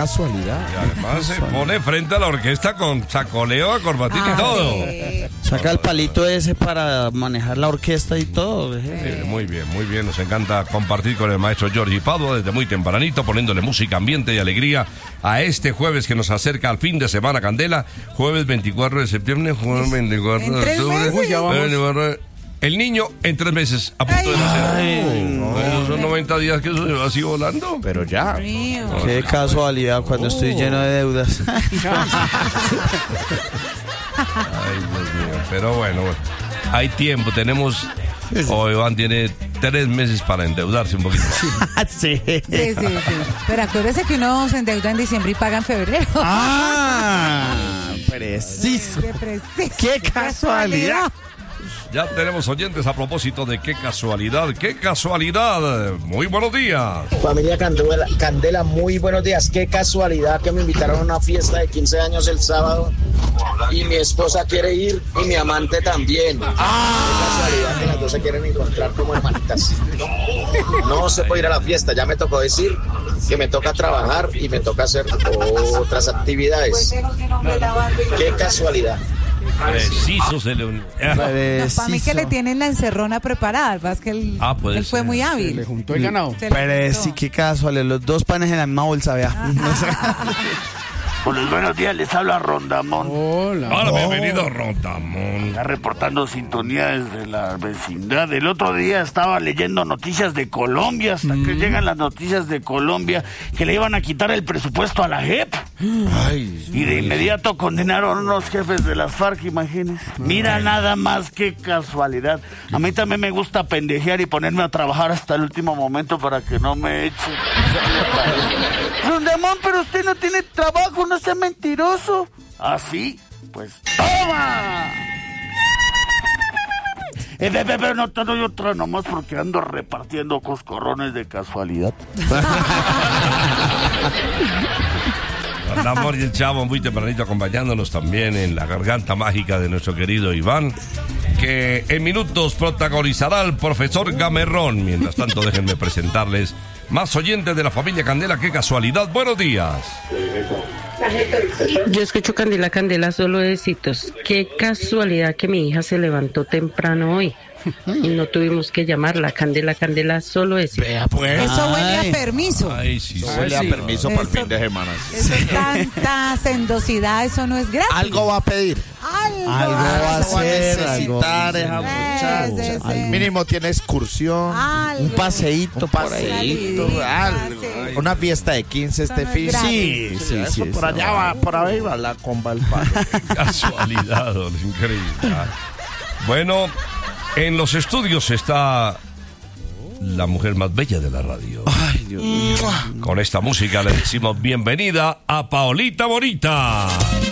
casualidad. Y además se pone frente a la orquesta con sacoleo, corbatín y todo. Saca el palito ese para manejar la orquesta y todo. Sí, muy bien, muy bien. Nos encanta compartir con el maestro Jordi Padua desde muy tempranito, poniéndole música, ambiente y alegría a este jueves que nos acerca al fin de semana, Candela. Jueves 24 de septiembre, jueves 24 de octubre. Uy, ya vamos. El niño en 3 meses a punto de nacer. Esos son 90 días que eso se va así volando. Pero ya. Qué casualidad cuando estoy lleno de deudas. Ay, Dios mío. Pero bueno, hay tiempo. Tenemos. O Iván tiene 3 meses para endeudarse un poquito más. Sí. Sí. Pero acuérdese que uno se endeuda en diciembre y paga en febrero. Preciso. Qué casualidad. Ya tenemos oyentes a propósito de qué casualidad, qué casualidad. Muy buenos días. Familia Candela, muy buenos días. Qué casualidad que me invitaron a una fiesta de 15 años el sábado y mi esposa quiere ir y mi amante también. Qué casualidad que las dos se quieren encontrar como hermanitas. No se puede ir a la fiesta, ya me tocó decir que me toca trabajar y me toca hacer otras actividades. Qué casualidad. Preciso se le unió. Para mí que le tienen la encerrona preparada, más que él fue muy hábil. Le juntó el ganado. Pero sí, qué casual, los 2 panes en la misma bolsa, vea. Con los buenos días, les habla Rondamón. Hola, bienvenido Rondamón. Está reportando sintonía desde la vecindad. El otro día estaba leyendo noticias de Colombia, hasta que llegan las noticias de Colombia, que le iban a quitar el presupuesto a la JEP. Y de inmediato condenaron a unos jefes de las FARC, imagínense. Mira nada más qué casualidad. A mí también me gusta pendejear y ponerme a trabajar hasta el último momento para que no me echen. Rondamón, pero usted no tiene trabajo, no sea mentiroso. ¿Ah, sí? Pues ¡toma! Pero no te doy otra nomás porque ando repartiendo coscorrones de casualidad. Andamos y el Chavo muy tempranito acompañándonos también en la garganta mágica de nuestro querido Iván, que en minutos protagonizará al profesor Gamerrón. Mientras tanto, déjenme presentarles más oyentes de la familia Candela. ¡Qué casualidad! ¡Buenos días! Yo escucho Candela, solo éxitos. Qué casualidad que mi hija se levantó temprano hoy y no tuvimos que llamarla. Candela, solo éxitos. Vea, pues. Eso huele a permiso. Ay, sí. Eso huele a permiso para el fin de semana. Eso es tanta sendosidad, eso no es gratis. Algo va a pedir. Algo va a hacer, necesitar esa muchacha. Sí. Mínimo tiene excursión. Algo. Un paseíto por ahí. Algo. Sí. Una fiesta de 15 este no es fin. gratis. Sí, eso por allá va, por ahí va la comba el palo. Casualidad, increíble. Bueno, en los estudios está la mujer más bella de la radio. Ay, Dios mío. Con esta música le decimos bienvenida a Paolita Bonita.